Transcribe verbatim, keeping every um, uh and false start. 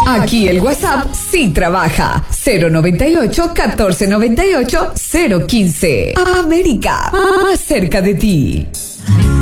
Aquí el WhatsApp sí trabaja. cero noventa y ocho, catorce noventa y ocho, cero quince. América, más cerca de ti.